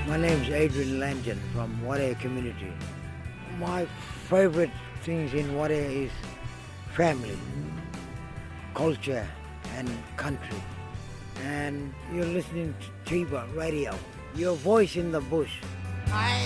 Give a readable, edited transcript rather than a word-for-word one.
My name is Adrian Langen from Wadaya community. My favorite things in Wadaya is family, culture and country. And you're listening to Tiba Radio, your voice in the bush.